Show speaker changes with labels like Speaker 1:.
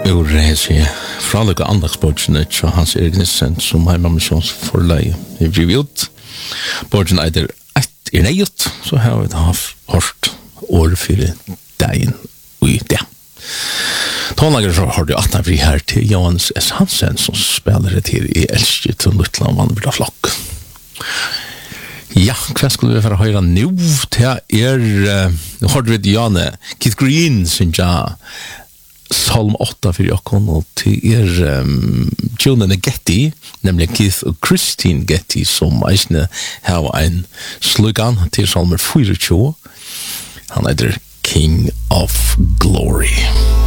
Speaker 1: ur hese fralika andagsbordjene til Hans Erik Nissen som Heima Missions forleie i Vriviot. Bordjen eider ett neiot, så har vi haft hørt år for dagen og det. Tonlager så har du at vi her til Johannes S. Hansen som spiller det til i Elskje til Nutland Vannbyrda Flokk. Ja, hva skulle vi få høre nå? Nå har du Janne Keith Green synes jeg Psalm 8 for Jakob, og til Jonah Getty, nemlig Keith og Christine Getty, som eisne har en slogan til Psalmer 24. Han heter King of Glory.